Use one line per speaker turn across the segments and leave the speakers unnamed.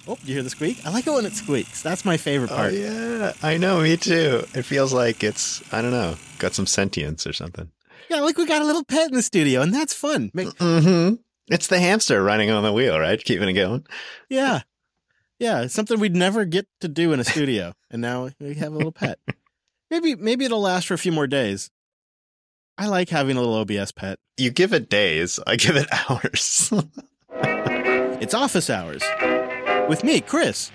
Oh, you hear the squeak? I like it when it squeaks. That's my favorite
Oh,
part.
yeah. I know, me too. It feels like it's, I don't know, got some sentience or something.
Yeah, like we got a little pet in the studio, and that's fun.
Mm-hmm. It's the hamster running on the wheel, right? Keeping it going.
Yeah. Yeah, it's something we'd never get to do in a studio, and now we have a little pet. Maybe it'll last for a few more days. I like having a little OBS pet.
You give it days. I give it hours.
It's office hours with me, Chris.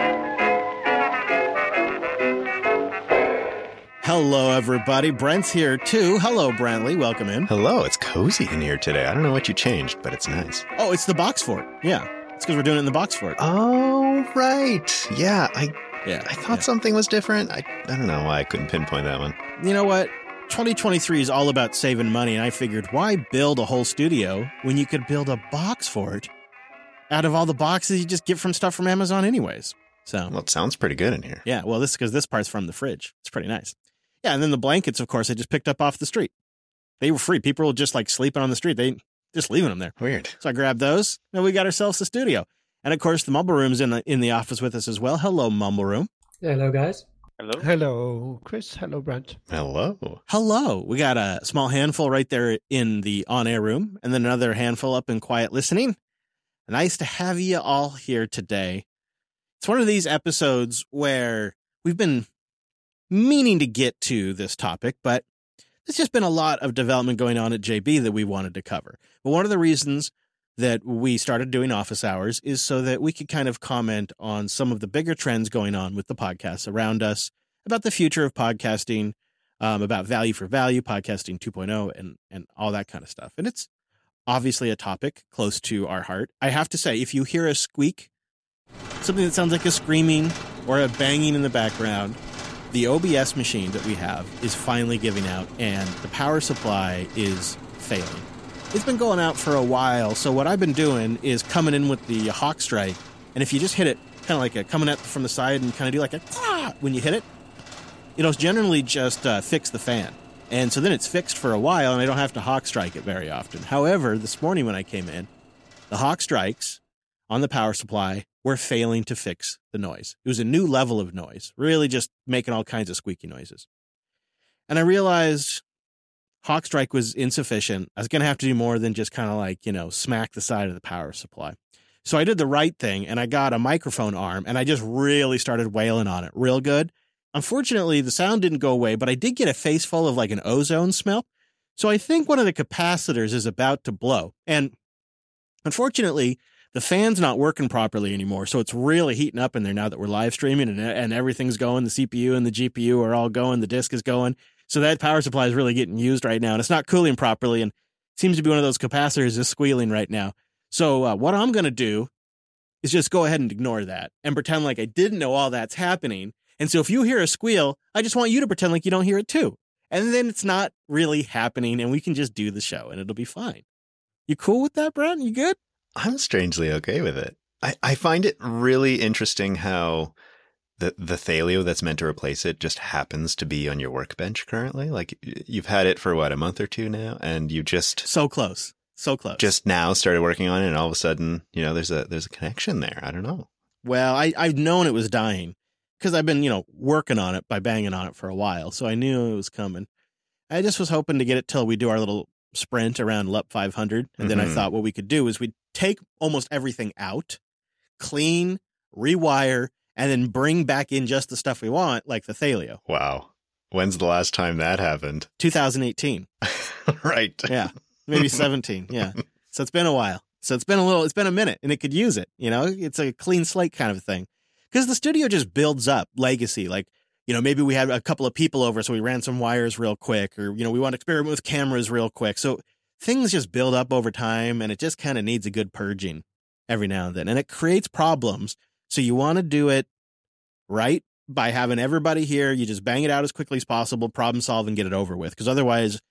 Hello, everybody. Brent's here, too. Hello, Brantley. Welcome in.
Hello, it's cozy in here today. I don't know what you changed, but it's nice.
Oh, it's the box fort. Yeah, it's because we're doing it in the box fort.
Oh, right. Yeah, I thought
yeah.
something was different. I don't know why I couldn't pinpoint that one.
You know what? 2023 is all about saving money, and I figured, why build a whole studio when you could build a box fort out of all the boxes you just get from stuff from Amazon anyways? So,
Well, it sounds pretty good in here.
yeah, well, this is because this part's from the fridge. It's pretty nice. Yeah, and then the blankets, of course, I just picked up off the street. They were free. People were just like sleeping on the street. They just leaving them there.
Weird.
So I grabbed those, and we got ourselves a studio. And of course, the Mumble Room's in the office with us as well. Hello, Mumble Room.
Hello, guys.
Hello.
Hello, Chris. Hello, Brent.
Hello.
Hello. We got a small handful right there in the on-air room, and then another handful up in quiet listening. Nice to have you all here today. It's one of these episodes where we've been meaning to get to this topic, but there's just been a lot of development going on at JB that we wanted to cover. But one of the reasons that we started doing office hours is so that we could kind of comment on some of the bigger trends going on with the podcasts around us, about the future of podcasting, about value for value, podcasting 2.0, and all that kind of stuff. And it's obviously a topic close to our heart. I have to say, if you hear a squeak, something that sounds like a screaming or a banging in the background, the OBS machine that we have is finally giving out, and the power supply is failing. It's been going out for a while, so what I've been doing is coming in with the Hawk Strike, and if you just hit it kind of like coming at from the side and kind of do like a when you hit it, it'll generally just fix the fan. And so then it's fixed for a while, and I don't have to Hawk Strike it very often. However, this morning when I came in, the Hawk Strikes on the power supply were failing to fix the noise. It was a new level of noise, really just making all kinds of squeaky noises. And I realized Hawk Strike was insufficient. I was going to have to do more than just kind of like, smack the side of the power supply. So I did the right thing, and I got a microphone arm, and I just really started wailing on it real good. Unfortunately, the sound didn't go away, but I did get a face full of like an ozone smell. So I think one of the capacitors is about to blow. And unfortunately, the fan's not working properly anymore, so it's really heating up in there now that we're live streaming and everything's going. The CPU and the GPU are all going. The disk is going. So that power supply is really getting used right now, and it's not cooling properly, and it seems to be one of those capacitors is squealing right now. So what I'm going to do is just go ahead and ignore that and pretend like I didn't know all that's happening. And so if you hear a squeal, I just want you to pretend like you don't hear it too. And then it's not really happening, and we can just do the show, and it'll be fine. You cool with that, Brent? You good?
I'm strangely okay with it. I find it really interesting how the Thalio that's meant to replace it just happens to be on your workbench currently. Like, you've had it for a month or two now, and you just
so close.
Just now started working on it, and all of a sudden, there's a connection there. I don't know.
Well, I've known it was dying because I've been, working on it by banging on it for a while, so I knew it was coming. I just was hoping to get it till we do our little sprint around LUP 500, and then I thought what we could do is we'd take almost everything out, clean, rewire, and then bring back in just the stuff we want, like the Thalio.
Wow. When's the last time that happened?
2018.
Right.
Yeah. Maybe 17. Yeah. So it's been a while. So it's been a minute, and it could use it. It's a clean slate kind of thing. Because the studio just builds up legacy. Like, maybe we had a couple of people over, so we ran some wires real quick, or, we want to experiment with cameras real quick. So things just build up over time, and it just kind of needs a good purging every now and then. And it creates problems. So you want to do it right by having everybody here. You just bang it out as quickly as possible, problem solve, and get it over with. Because otherwise,